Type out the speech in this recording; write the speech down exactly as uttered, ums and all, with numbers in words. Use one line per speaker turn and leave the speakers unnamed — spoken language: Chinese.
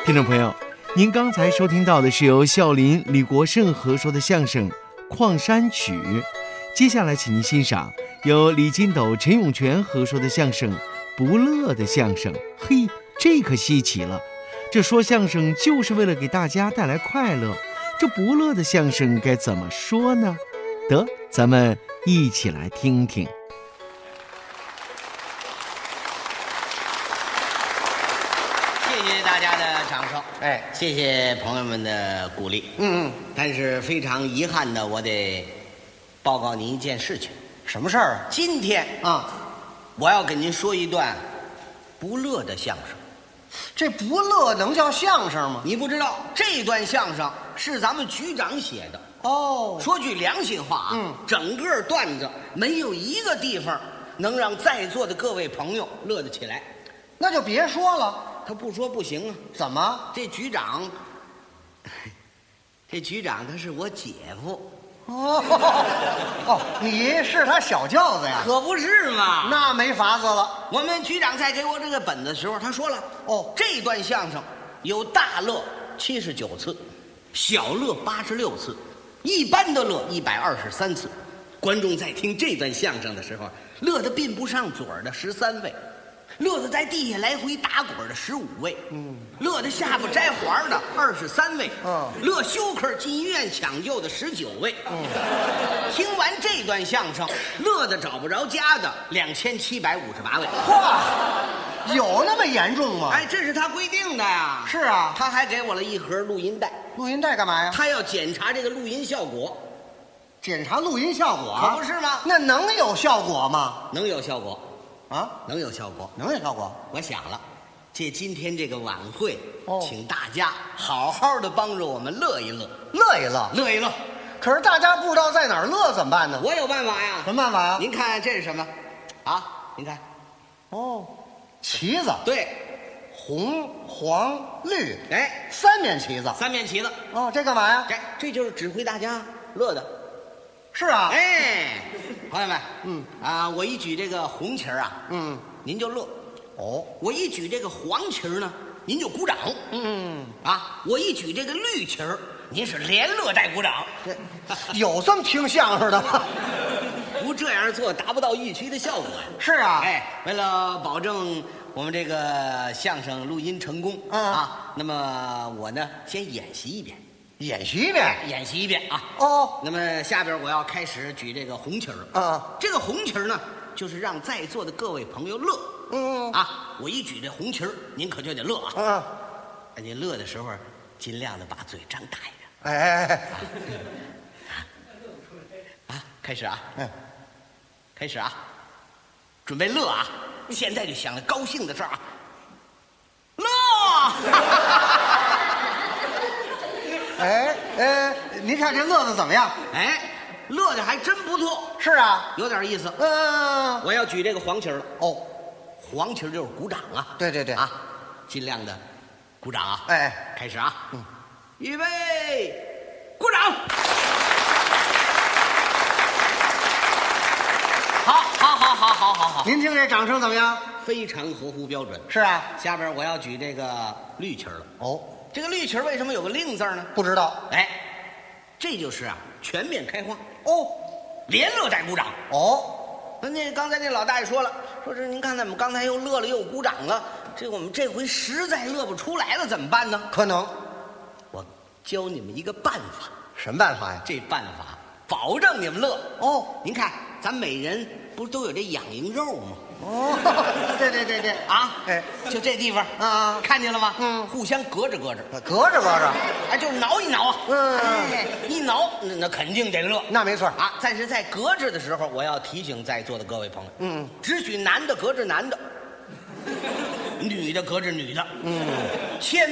听众朋友，您刚才收听到的是由孝林、李国盛合说的相声《矿山曲》，接下来请您欣赏由李金斗、陈永泉合说的相声《不乐的相声》。嘿，这可稀奇了，这说相声就是为了给大家带来快乐，这不乐的相声该怎么说呢？得，咱们一起来听听。
谢谢大家的掌声，
哎，
谢谢朋友们的鼓励。
嗯嗯，
但是非常遗憾的，我得报告您一件事情。
什么事儿
今天
啊？
我要给您说一段不乐的相声。
这不乐能叫相声吗？
你不知道，这段相声是咱们局长写的。
哦，
说句良心话啊，
嗯，
整个段子没有一个地方能让在座的各位朋友乐得起来。
那就别说了。
他不说不行啊。
怎么？
这局长，这局长他是我姐夫。
哦哦，你是他小轿子呀？
可不是嘛。
那没法子了。
我们局长在给我这个本子的时候，他说了，
哦，
这段相声有大乐七十九次，小乐八十六次，一般的乐一百二十三次。观众在听这段相声的时候，乐得并不上嘴儿的十三位，乐得在地下来回打滚的十五位，嗯，乐得下巴摘环的二十三位，
嗯，
乐休克进医院抢救的十九位，嗯，听完这段相声，乐得找不着家的两千七百五十八位。
嚯，有那么严重吗？
哎，这是他规定的呀。
是啊，
他还给我了一盒录音带，
录音带干嘛呀？
他要检查这个录音效果。
检查录音效果，
可不是吗？
那能有效果吗？
能有效果
啊，
能有效果，
能有效果。
我想了，借今天这个晚会，
哦，
请大家好好的帮着我们乐一乐，
乐一乐，
乐一乐。
可是大家不知道在哪儿乐怎么办呢？
我有办法呀。
什么办法呀？
您看这是什么？啊，您看，
哦，旗子。
对，
红黄绿，
哎，
三面旗子。
三面旗子。
哦，这干嘛呀？
这这就是指挥大家乐的。
是啊。
哎，朋友们，
嗯
啊，我一举这个红旗儿啊，
嗯，
您就乐。
哦，
我一举这个黄旗儿呢，您就鼓掌。
嗯，
啊，我一举这个绿旗儿，您是连乐带鼓掌。
这有这么听相声的吗？
不这样做达不到预期的效果呀。
是啊。
哎，为了保证我们这个相声录音成功，
嗯
啊，那么我呢先演习一遍，
演习一遍。
演习一遍啊。
哦。
那么下边我要开始举这个红旗儿了。
啊，
这个红旗儿呢，就是让在座的各位朋友乐。
嗯
啊，我一举这红旗儿，您可就得乐啊。
嗯。
你乐的时候，尽量的把嘴张大一点。
哎哎哎。
啊，开始啊。
嗯。
开始啊，准备乐啊！现在就想着高兴的事儿啊，乐！
哎哎，您看这乐子怎么样？
哎，乐的还真不错。
是啊，
有点意思。
嗯。
我要举这个黄旗儿了。
哦，
黄旗儿就是鼓掌啊。
对对对
啊，尽量的鼓掌啊。
哎，
开始啊。
嗯，
预备，鼓掌。好，好，好，好，好，好，好。
您听这掌声怎么样？
非常合乎标准。
是啊。
下边我要举这个绿旗儿了。
哦，
这个绿旗儿为什么有个令字呢？
不知道。
哎，这就是啊，全面开花。
哦，
连乐带鼓掌。
哦，
那那刚才那老大爷说了，说是您看咱们刚才又乐了又鼓掌了，这我们这回实在乐不出来了，怎么办呢？
可能。
我教你们一个办法。
什么办法呀？
这办法保证你们乐。
哦，
您看咱每人不是都有这痒痒肉吗？
哦，对对对对。
啊，
哎，
就这地方
啊，
看见了吗？
嗯，
互相隔着隔着，
隔着隔着，
哎，就是挠一挠啊。
嗯，
哎，一挠那那肯定得乐。
那没错
啊。但是在隔着的时候，我要提醒在座的各位朋友，
嗯，
只许男的隔着男的，女的隔着女的，
嗯，
千